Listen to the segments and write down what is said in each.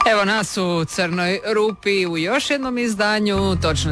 Evo nas u Crnoj rupi u još jednom izdanju, točno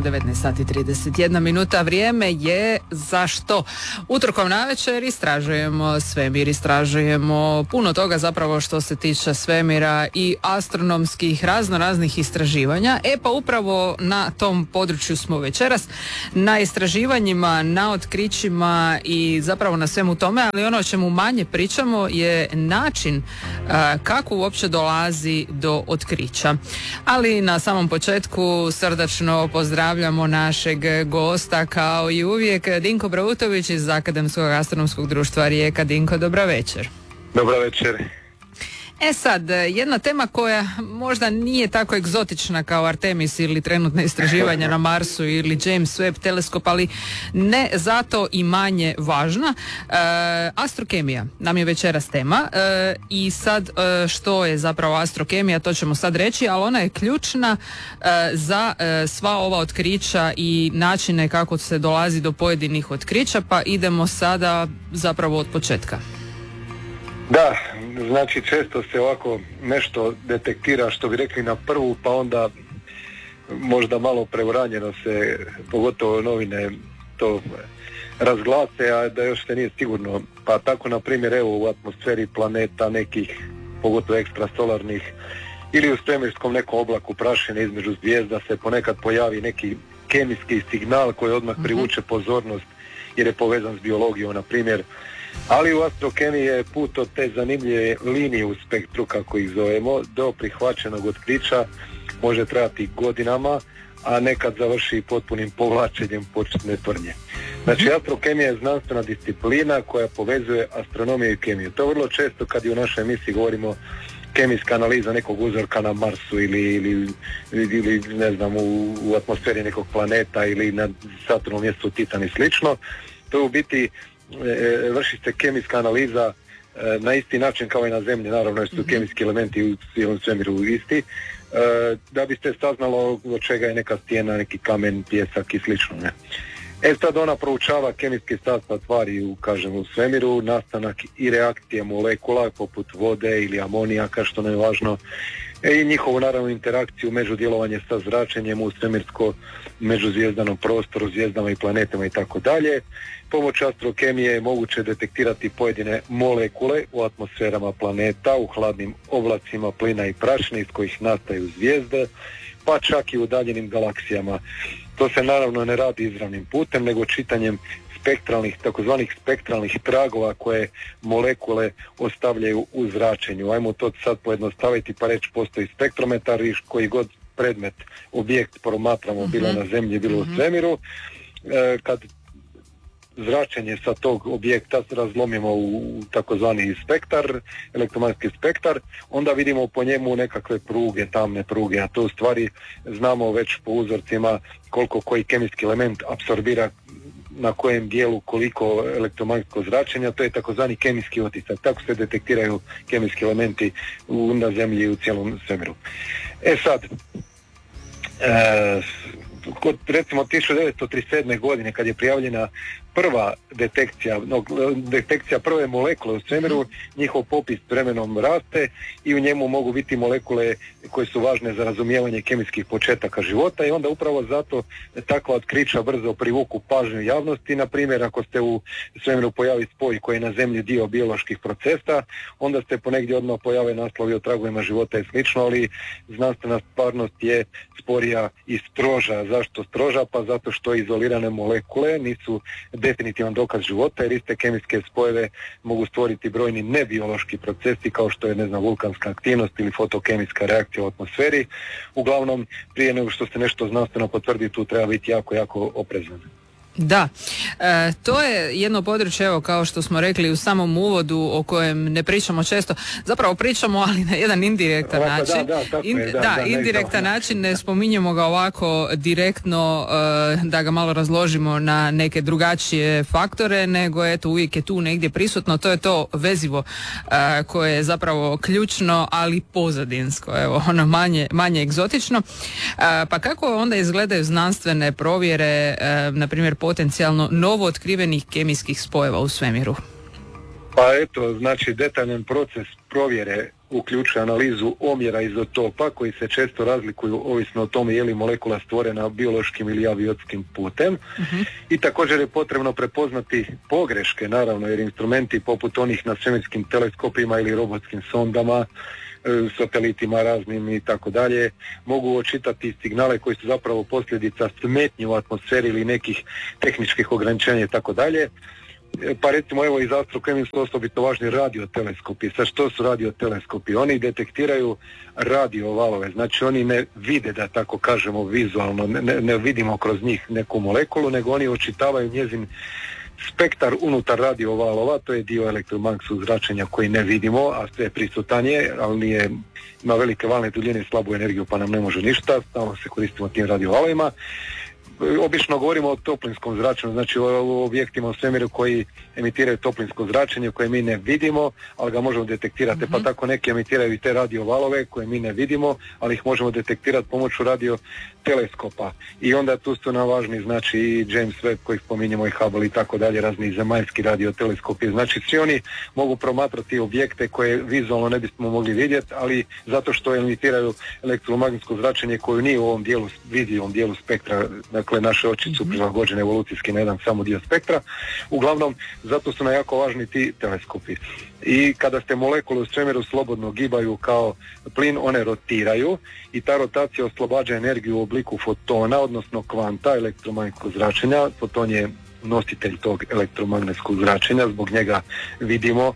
19:31. Vrijeme je za što? Utorkom navečer istražujemo svemir, istražujemo puno toga zapravo što se tiče svemira i astronomskih raznih istraživanja. Pa upravo na tom području smo večeras, na istraživanjima, na otkrićima i zapravo na svemu tome, ali ono o čemu manje pričamo je način kako uopće dolazi do otkrića. Ali na samom početku srdačno pozdravljamo našeg gosta kao i uvijek, Dinko Brautović iz Akademskog astronomskog društva Rijeka. Dinko, dobra večer. Dobra večer. Sad, jedna tema koja možda nije tako egzotična kao Artemis ili trenutne istraživanja na Marsu ili James Webb teleskop, ali ne zato i manje važna. Astrokemija nam je večeras tema i sad što je zapravo astrokemija, to ćemo sad reći, ali ona je ključna za sva ova otkrića i načine kako se dolazi do pojedinih otkrića, pa idemo sada zapravo od početka. Da, znači često se ovako nešto detektira, što bi rekli na prvu, pa onda možda malo preuranjeno se, pogotovo novine, to razglase, a da još se nije sigurno. Pa tako, na primjer, evo u atmosferi planeta nekih, pogotovo ekstrasolarnih, ili u svemirskom nekom oblaku prašine između zvijezda se ponekad pojavi neki kemijski signal koji odmah privuče pozornost jer je povezan s biologijom, na primjer. Ali u astrokemiji je put od te zanimljive linije u spektru, kako ih zovemo, do prihvaćenog otkrića može trajati godinama, a nekad završi potpunim povlačenjem početne tvrdnje. Znači, astrokemija je znanstvena disciplina koja povezuje astronomiju i kemiju. To vrlo često kad i u našoj emisiji govorimo kemijska analiza nekog uzorka na Marsu ili ne znam, u atmosferi nekog planeta ili na Saturnu mjestu Titan i slično. To je u biti vrši se kemijska analiza na isti način kao i na Zemlji, naravno jer su kemijski elementi u cijelom svemiru isti, da biste saznalo od čega je neka stijena, neki kamen, pijesak i slično. Ne? Sad ona proučava kemijski sastav tvari u svemiru, nastanak i reakcije molekula poput vode ili amonijaka, što je važno, i njihovu naravno interakciju, međudjelovanje sa zračenjem u svemirsko međuzvijezdanom prostoru, zvijezdama i planetama i tako dalje. Pomoć astrokemije je moguće detektirati pojedine molekule u atmosferama planeta, u hladnim oblacima plina i prašine iz kojih nastaju zvijezde, pa čak i u udaljenim galaksijama. To se naravno ne radi izravnim putem, nego čitanjem spektralnih, takozvanih spektralnih tragova koje molekule ostavljaju u zračenju. Ajmo to sad pojednostaviti pa reći, postoji spektrometar i koji god predmet, objekt promatramo, bilo na Zemlji, bilo u svemiru, kad zračenje sa tog objekta razlomimo u takozvani spektar, elektromagnetski spektar, onda vidimo po njemu nekakve pruge, tamne pruge, a to u stvari znamo već po uzorcima koliko koji kemijski element apsorbira na kojem dijelu koliko elektromagnetskog zračenja, to je takozvani kemijski otisak. Tako se detektiraju kemijski elementi na Zemlji i u cijelom svemiru. Sad, kod recimo 1937. godine kad je prijavljena prva detekcija prve molekule u svemiru, njihov popis vremenom raste i u njemu mogu biti molekule koje su važne za razumijevanje kemijskih početaka života i onda upravo zato takva otkrića brzo privuku pažnju javnosti. Na primjer, ako ste u svemiru pojavi spoj koji je na Zemlji dio bioloških procesa, onda ste ponegdje odmah pojave naslovi o tragovima života i slično, ali znanstvena stvarnost je sporija i stroža. Zašto stroža? Pa zato što izolirane molekule nisu definitivan dokaz života, jer iste kemijske spojeve mogu stvoriti brojni nebiološki procesi kao što je, vulkanska aktivnost ili fotokemijska reakcija u atmosferi. Uglavnom, prije nego što se nešto znanstveno potvrdi, tu treba biti jako oprezan. Da, to je jedno područje, evo, kao što smo rekli u samom uvodu, o kojem ne pričamo često, zapravo pričamo, ali na jedan indirektan način. Indirektan način, ne spominjemo ga ovako direktno, da ga malo razložimo na neke drugačije faktore, nego eto, uvijek je tu negdje prisutno, to je to vezivo koje je zapravo ključno, ali pozadinsko, evo, ono manje egzotično. Pa kako onda izgledaju znanstvene provjere, na primjer, potencijalno novo otkrivenih kemijskih spojeva u svemiru? Pa eto, znači detaljan proces provjere uključuje analizu omjera izotopa koji se često razlikuju ovisno o tome je li molekula stvorena biološkim ili aviotskim putem. I također je potrebno prepoznati pogreške, naravno, jer instrumenti poput onih na svemirskim teleskopima ili robotskim sondama, satelitima raznim i tako dalje, mogu očitati signale koji su zapravo posljedica smetnji u atmosferi ili nekih tehničkih ograničenja i tako dalje. Pa recimo evo iz astrokemije su osobito važni radioteleskopi. Sa što su radioteleskopi? Oni detektiraju radiovalove, znači oni ne vide, da tako kažemo vizualno, ne vidimo kroz njih neku molekulu, nego oni očitavaju njezin spektar unutar radiovalova, to je dio elektromagnetskog zračenja koji ne vidimo, a sve prisutan je, ali ima velike valne duljine i slabu energiju pa nam ne može ništa, stalno se koristimo tim radiovalovima. Obično govorimo o toplinskom zračenju, znači o objektima u svemiru koji emitiraju toplinsko zračenje koje mi ne vidimo, ali ga možemo detektirati. Pa tako neki emitiraju i te radiovalove koje mi ne vidimo, ali ih možemo detektirati pomoću radioteleskopa. I onda tu su nam važni, znači i James Webb koji spominjemo i Hubble i tako dalje, razni zemaljski radioteleskopi. Znači svi oni mogu promatrati objekte koje vizualno ne bismo mogli vidjeti, ali zato što emitiraju elektromagnetsko zračenje koje nije u ovom dijelu, vidljivom dijelu spektra. Dakle, naše oči su prilagođene evolucijski na jedan samo dio spektra. Uglavnom, zato su nam jako važni ti teleskopi. I kada se molekule u svemiru slobodno gibaju kao plin, one rotiraju i ta rotacija oslobađa energiju u obliku fotona, odnosno kvanta elektromagnetskog zračenja. Foton je nositelj tog elektromagnetskog zračenja, zbog njega vidimo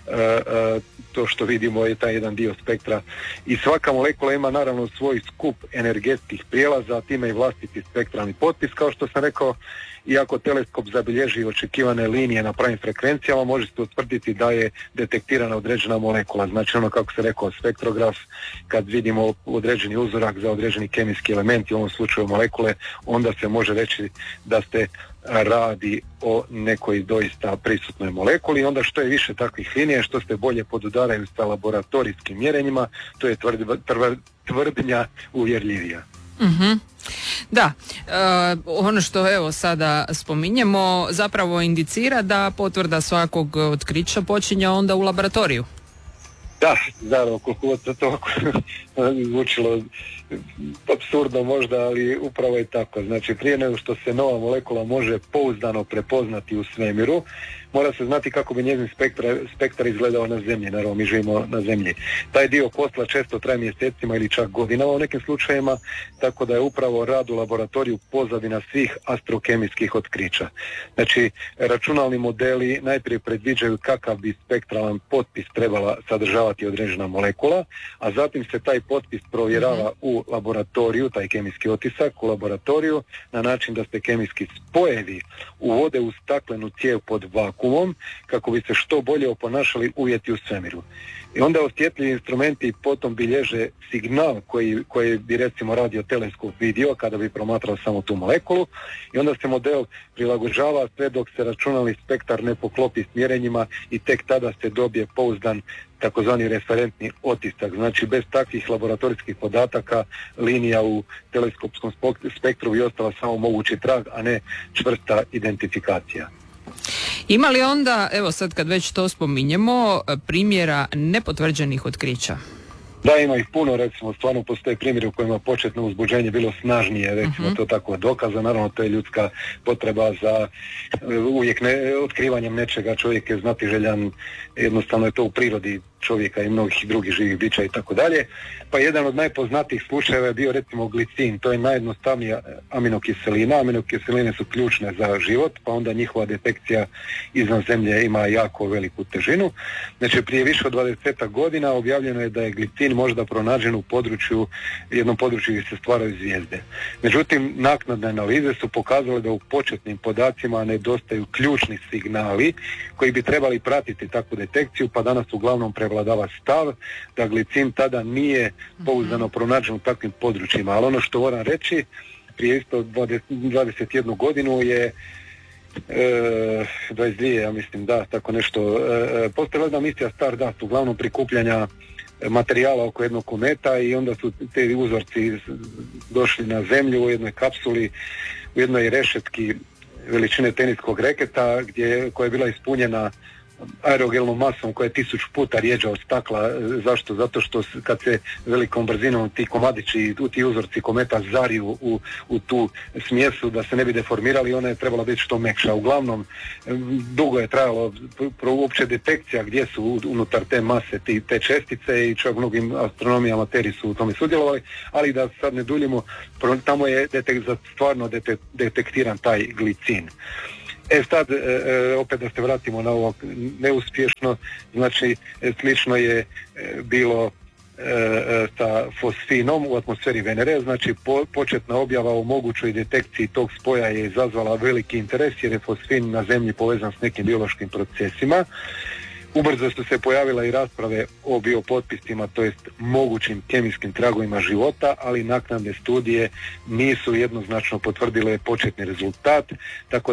to što vidimo je taj jedan dio spektra i svaka molekula ima naravno svoj skup energetskih prijelaza, a time i vlastiti spektralni potpis, kao što sam rekao. Iako teleskop zabilježi očekivane linije na pravim frekvencijama, može se utvrditi da je detektirana određena molekula. Znači ono kako se rekao spektrograf, kad vidimo određeni uzorak za određeni kemijski element, u ovom slučaju molekule, onda se može reći da se radi o nekoj doista prisutnoj molekuli. Onda što je više takvih linija, što se bolje podudaraju sa laboratorijskim mjerenjima, to je tvrdnja uvjerljivija. Da, ono što evo sada spominjemo zapravo indicira da potvrda svakog otkrića počinje onda u laboratoriju. Da, koliko to zvučilo apsurdno možda, ali upravo je tako. Znači prije nego što se nova molekula može pouzdano prepoznati u svemiru, mora se znati kako bi njezin spektar izgledao na zemlji. Naravno, mi živimo na zemlji. Taj dio posla često traje mjesecima ili čak godinama u nekim slučajevima, tako da je upravo rad u laboratoriju pozadina svih astrokemijskih otkrića. Znači, računalni modeli najprije predviđaju kakav bi spektralan potpis trebala sadržavati određena molekula, a zatim se taj potpis provjerava u laboratoriju, taj kemijski otisak u laboratoriju, na način da se kemijski spojevi uvode u staklenu cijev pod vakuumom kako bi se što bolje oponašali uvjeti u svemiru. I onda osjetljivi instrumenti potom bilježe signal koji bi recimo radioteleskop vidio kada bi promatrao samo tu molekulu, i onda se model prilagođava sve dok se računalni spektar ne poklopi s mjerenjima i tek tada se dobije pouzdan takozvani referentni otisak. Znači bez takvih laboratorijskih podataka linija u teleskopskom spektru bi ostala samo mogući trag, a ne čvrsta identifikacija. Ima li onda, evo sad kad već to spominjemo, primjera nepotvrđenih otkrića? Da, ima ih puno, recimo stvarno postoje primjeri u kojima početno uzbuđenje bilo snažnije, recimo to tako dokaza, naravno to je ljudska potreba za uvijek otkrivanjem nečega, čovjek je znatiželjan, jednostavno je to u prirodi čovjeka i mnogih drugih živih bića i tako dalje. Pa jedan od najpoznatijih slučajeva je bio recimo glicin, to je najjednostavnija aminokiselina. Aminokiseline su ključne za život, pa onda njihova detekcija izvan zemlje ima jako veliku težinu. Znači prije više od 20 godina objavljeno je da je glicin možda pronađen u jednom području gdje se stvaraju zvijezde. Međutim, naknadne analize su pokazale da u početnim podacima nedostaju ključni signali koji bi trebali pratiti takvu detekciju, pa danas uglavnom prevladava stav da glicin tada nije pouzdano pronađen u takvim područjima. Ali ono što moram reći, prije isto 21 godinu je 22, ja mislim, da, tako nešto, postoje jedna misija Stardust, uglavnom prikupljanja materijala oko jednog kometa, i onda su te uzorci došli na zemlju u jednoj kapsuli, u jednoj rešetki veličine teniskog reketa koja je bila ispunjena aerogelnom masom koja je 1000 puta rjeđa od stakla. Zašto? Zato što kad se velikom brzinom ti komadići, ti uzorci kometa zariju u tu smjesu da se ne bi deformirali, ona je trebala biti što mekša. Uglavnom, dugo je trajalo uopće detekcija gdje su unutar te mase te čestice i čak mnogim astronomi amateri su u tome sudjelovali, ali da sad ne duljimo, tamo je stvarno detektiran taj glicin. Sad, opet da se vratimo na ovo neuspješno, znači slično je bilo sa fosfinom u atmosferi Venere, znači početna objava o mogućoj detekciji tog spoja je izazvala veliki interes jer je fosfin na Zemlji povezan s nekim biološkim procesima. Ubrzo su se pojavile i rasprave o biopotpisima, to jest mogućim kemijskim tragovima života, ali naknadne studije nisu jednoznačno potvrdile početni rezultat, tako